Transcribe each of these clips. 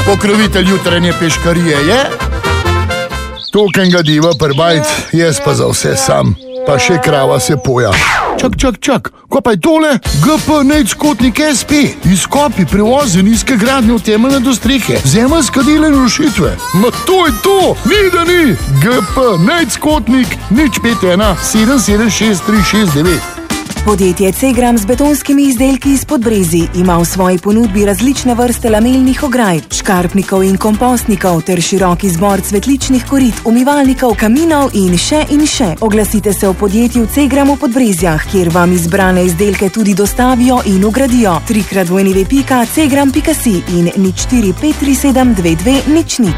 Pokrovitelj jutranje peškarije je tokenga diva prbajt, jaz pa za vse sam, pa še krava se poja. Čak, ko pa je tole? GP Nejckotnik SP. Izkopi, prevozi, nizke gradnje v temeljne do strehe, zemeljska dela in rušitve. Ma to je to, ni da ni. GP Nejckotnik 051 776 369. Podjetje Cegram z betonskimi izdelki iz Podbrezij ima v svoji ponudbi različne vrste lamelnih ograj, škarpnikov in kompostnikov ter širok izbor cvetličnih korit, umivalnikov, kaminov in še. Oglasite se v podjetju Cegram v Podbrezjah, kjer vam izbrane izdelke tudi dostavijo in ugradijo. 3x2.cegram.si in 0453722000.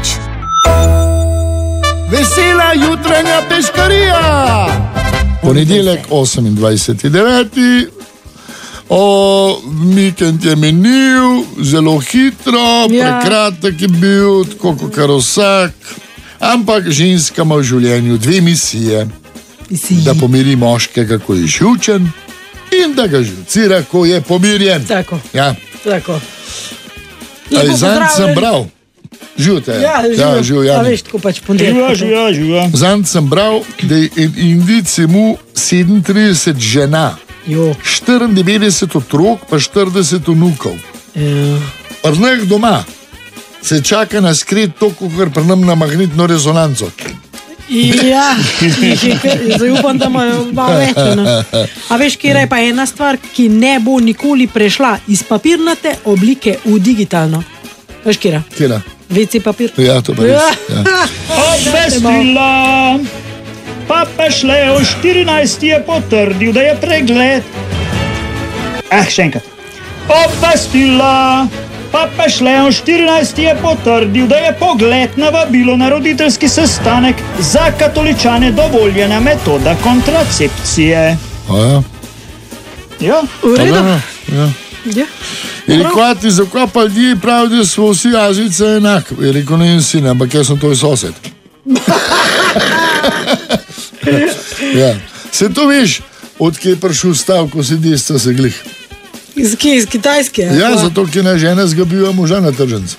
Vesela jutranja peškarija! Ponedeljek, 28.9. Vikend je menil, zelo hitro, prekratek je bil, tako kot kar vsak. Ampak ženska ima v življenju dve misije. Da pomiri moškega, ko je živčen, in da ga živcira, ko je pomirjen. Tako. Ja. Tako. Zanj sem bral. Živite. Živ. A veš, tako pač ponedeljek. Živa. Zanj sem bral, da je Indic imel 37 žena, 94 otrok, pa 40 vnukov. Pri njih doma se čaka na skret to, kar pri nam na magnetno rezonanco. Ja, zdaj upam, da imajo malo več. A veš, kje je pa ena stvar, ki ne bo nikoli prešla iz papirnate oblike v digitalno? Veš, kje je? Kje je? WC papir. Ja, to pa res. Obvestila, papež Leo 14 je potrdil, da je pregled. Še enkrat. Obvestila, papež Leo 14 je potrdil, da je pogled na vabilo na roditeljski sestanek za katoličane dovoljena metoda kontracepcije. Ja. V redu. Ja. Je rekel, ti zakaj pa ljudje pravijo, da smo vsi Azijci enak? Je rekel, ne in sin, ampak jaz sem tvoj sosed. Ja. Se to veš, odkje je prišel stav, ko si desca se glih? Iz Kitajske? Ja, zato, ki na žene zgabijo moža na tržnici.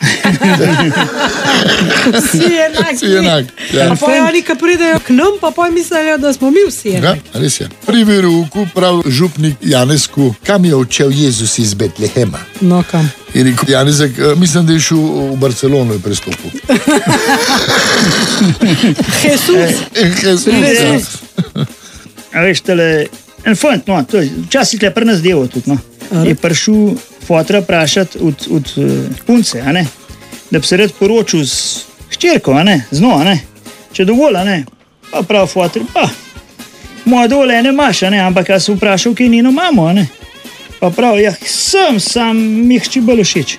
Vsi enak. Ja. A pa oni, ki pridejo k nam, pa mislijo, da smo mi vsi enak. Ja, res je. Pri verouku prav župnik Janezku, kam je odšel Jezus iz Betlehema? No, kam? Je rekel, Janezek, mislim, da je šel v Barcelono in prestopil. Jesus. A veš, tale, en fant, no, to je včasih le pri nas delo tudi, no. Je prišel fotra prašati od punce, da bi se rad poročil s hčerko, z njo, če dovolj, pa prav fotra, pa moja dovoljenje imaš, ampak jaz sem vprašal, kaj njeno mamo, pa prav, ja, sam mi hči bolj všeč.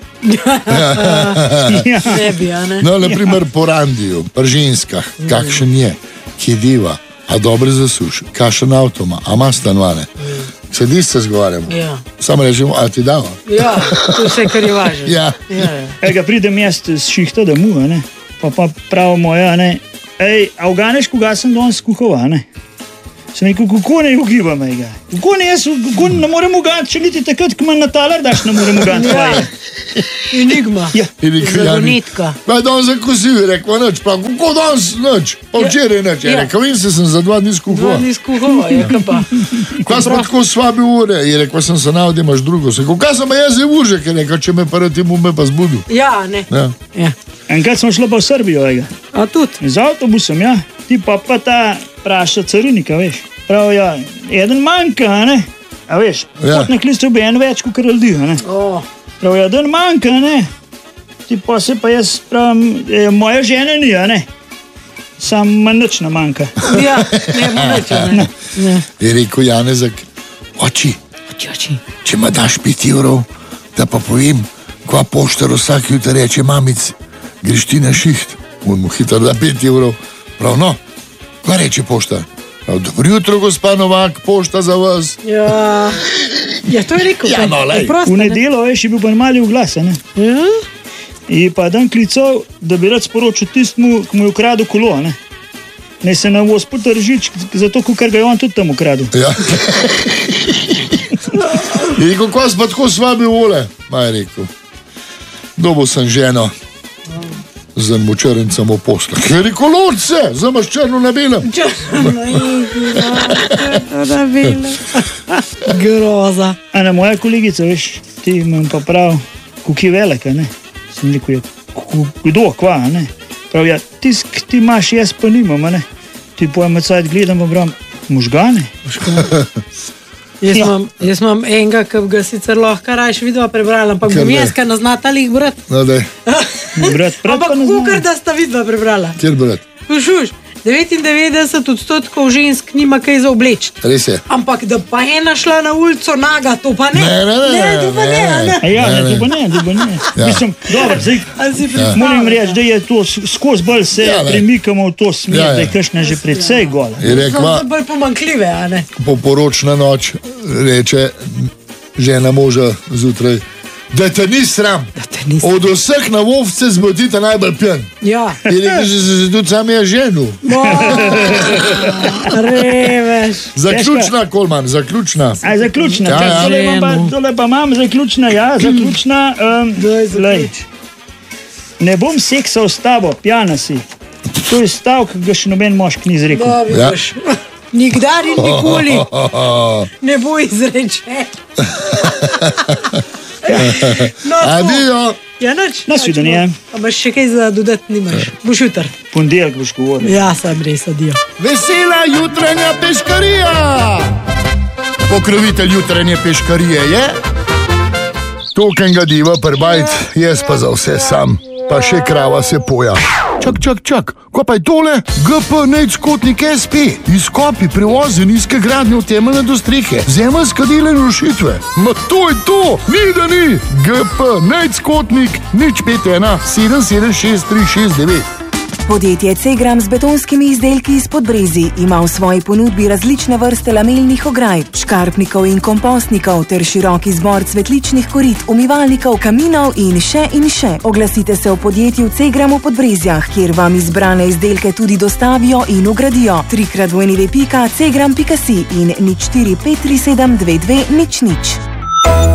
Ne bi, No, naprimer po Randiju, pri ženskah, kakšen je, ki je diva, a dobre zasuš, kakšen avtoma, a ima stanovane. Sedi se zgovarjamo. Ja. Samo rečemo, a ti dava? Ja, to je vse, kar je važno. Ja. Ega pridem jaz z šihta domu, pa prav moja, a uganeš, koga sem danes kuhova, Sem rekel, kako ne ugibam, kako ne morem uganiti, če niti takrat, ko manj na taler daš, ne morem uganiti. Enigma. Zagonitka. Pa danes zakosil, je rekel, nič, pa kako danes nič, pa včeraj nič, je rekel, in se sem za 2 dni skuhova. 2 dni skuhova, je kapa. Kaj smo tako svabi ure, je rekel, sem se navod, imaš drugo, se rekel, kaj sem pa jaz je užek, je rekel, če me pa ratimu, me pa zbudu. Ja, ne. Enkrat smo šli pa v Srbijo, A tudi? z avtobusom, ja, ti pa ta praša carinika, veš. Prav, ja, eden manjka, a veš, potnik listov bi en več, kot ljudi, Prav, eden manjka, ti pa se pa jaz pravim, moja žena ni, sam manj nič ne manjka. Ja, ne bo nič, Je rekel Janezek, oči, če ma daš 5 evrov, da pa povem, kva poštar vsak jutr reče mamic, greš ti na šiht, on mu hitro da 5 evrov. Prav, no, kva reče poštar? Prav, dobro jutro, gospa Novak, pošta za vas. Ja, to je rekel. Ja, no, lej. V nedelo, veš, je bil pa mali v glas, Ja? In pa dan klical, da bi rad sporočil tistmu, ki mu je ukradel kolo, Ne se na voz potržič, zato, ker ga je on tudi tam ukradel. Ja. Je rekel, kva si pa tako svabi vole? Ma je rekel, dobil sem ženo, Z močernicam v poslih. Ker je kolorce, zamaš črno na belem. Groza. Ana, moja kolegica, veš, ti imam pa prav, kuki velika, ne? Sem rekel, kdo, kva, ne? Prav, ja, tisk ti imaš, jaz pa nimam, ne? Ti pojem cajt gledam, pa pravim, možgane? Jaz imam enega, ki bi ga sicer lahko rajš videla prebrala, ampak bom jaz, ki ne zna talih brat. No, daj. Ampak kukar, da sta videla prebrala. Kjer brat? Posluš, 99% žensk nima kaj za obleči. Res je. Ampak da pa ena šla na ulico naga, to pa ne. To pa ne. Ja, to pa ne. Ja. Mislim, dobro, zdaj moram reči, da je to skozi bolj se premikamo v to smer, da je kakšna že precej gola. Je rekla, So bolj pomanjkljive, a ne? poporočna noč, reče žena moža zjutraj, da te ni sram. Od vseh na ovce zbudite najbolj pijan. Ja. Je rekel, že se tudi sam je ženu. Reveš. Zaključna, Kolman, zaključna. Aj, zaključna. Ja. Tole pa imam zaključna, zaključna. Lej, ne bom seksal s tabo, pijana si. To je stavek, ki ga še noben moški ni izrekel. Ja. Nikdar in nikoli ne bo izrečen. No, Adijo. ja, nič. Nasvidenje. A imaš še kaj za dodati, nimaš? Boš jutr. Ponedeljek boš govoril. Ja, sam res, adijo. Vesela jutranja peškarija. Pokrovitelj jutranje peškarije je tokenga diva prbajt, jaz pa za vse sam. Pa še krava se poja. Čak, ko pa je tole? GP Nejckotnik SP. Izkopi, prevozi, nizke gradnje v temeljne do strehe, zemeljska dela in rušitve. Ma to je to, ni da ni. GP Nejckotnik 051 776 369. Podjetje C-Gram z betonskimi izdelki iz Podbrezij ima v svoji ponudbi različne vrste lamelnih ograj, škarpnikov in kompostnikov ter širok izbor cvetličnih korit, umivalnikov, kaminov in še in še. Oglasite se v podjetju C-Gram v Podbrezjah, kjer vam izbrane izdelke tudi dostavijo in ugradijo. 3x2.cgram.si in 04 537 22 00.